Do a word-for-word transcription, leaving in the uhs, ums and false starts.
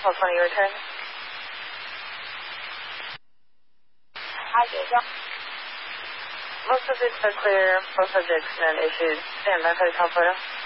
twelve twenty return. Hi, Jason. Most subjects are clear. Both subjects, none issues. Stand by for the call photo.